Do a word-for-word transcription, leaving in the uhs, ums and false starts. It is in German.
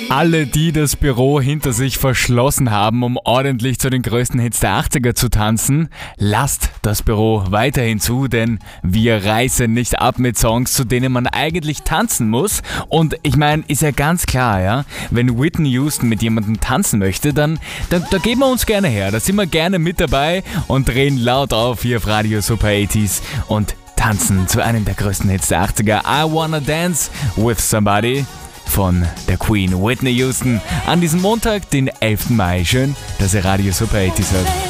Alle, die das Büro hinter sich verschlossen haben, um ordentlich zu den größten Hits der achtziger zu tanzen, lasst das Büro weiterhin zu, denn wir reißen nicht ab mit Songs, zu denen man eigentlich tanzen muss. Und ich meine, ist ja ganz klar, ja, wenn Whitney Houston mit jemandem tanzen möchte, dann, dann da geben wir uns gerne her. Da sind wir gerne mit dabei und drehen laut auf hier auf Radio Super achtziger und tanzen zu einem der größten Hits der achtziger. I Wanna Dance with Somebody von der Queen Whitney Houston an diesem Montag, den elften Mai. Schön, dass ihr Radio Super achtziger hört.